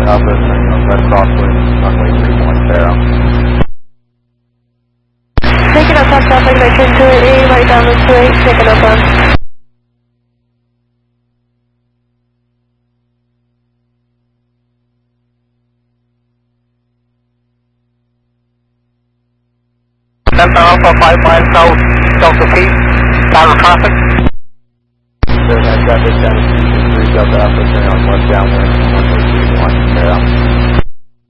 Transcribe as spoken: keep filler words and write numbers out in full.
Alpha, red crosswind, runway three one, Sarah. Taking up top traffic, nineteen two eight, right down two eight, taking up on. Delta Alpha, five miles south, south of Cape, tower traffic. Zero nine traffic, San Francisco three Delta Alpha, turn on west downwind, runway three one, Sarah.